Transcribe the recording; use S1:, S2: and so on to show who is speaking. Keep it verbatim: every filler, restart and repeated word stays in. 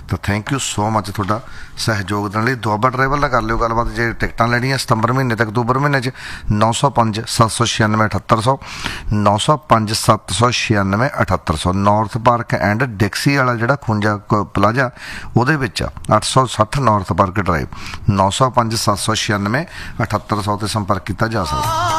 S1: ਤਾਂ thank you so much ਤੁਹਾਡਾ ਸਹਿਯੋਗ ਦੇਣ ਲਈ। ਦੁਆਬਾ ਟਰੈਵਲ ਨਾਲ ਕਰ ਲਿਓ ਗੱਲਬਾਤ ਜੇ ਟਿਕਟਾਂ ਲੈਣੀਆਂ ਸਤੰਬਰ ਮਹੀਨੇ ਤੱਕ, ਅਕਤੂਬਰ ਮਹੀਨੇ 'ਚ ਨੌ ਸੌ ਪੰਜ ਸੱਤ ਸੌ ਛਿਆਨਵੇਂ ਅਠੱਤਰ ਸੌ ਨੌ ਸੌ ਪੰਜ ਸੱਤ ਸੌ ਛਿਆਨਵੇਂ ਅਠੱਤਰ ਸੌ ਨੌਰਥ ਪਾਰਕ ਐਂਡ ਡਿਕਸੀ ਵਾਲਾ ਜਿਹੜਾ ਖੁੰਜਾ ਪਲਾਜ਼ਾ ਉਹਦੇ ਵਿੱਚ ਆ ਅੱਠ ਸੌ ਸੱਠ ਨੌਰਥ ਪਾਰਕ ਡਰਾਈਵ ਨੌ ਸੌ ਪੰਜ ਸੱਤ ਸੌ ਛਿਆਨਵੇਂ ਅਠੱਤਰ ਸੌ 'ਤੇ ਸੰਪਰਕ ਕੀਤਾ ਜਾ ਸਕਦਾ।